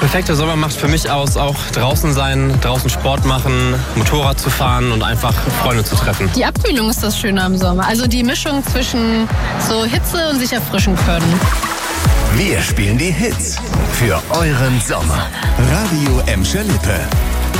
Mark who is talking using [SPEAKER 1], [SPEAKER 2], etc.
[SPEAKER 1] Perfekter Sommer macht für mich aus, auch draußen sein, draußen Sport machen, Motorrad zu fahren und einfach Freunde zu treffen.
[SPEAKER 2] Die Abkühlung ist das Schöne am Sommer. Also die Mischung zwischen so Hitze und sich erfrischen können.
[SPEAKER 3] Wir spielen die Hits für euren Sommer. Radio Emscher Lippe.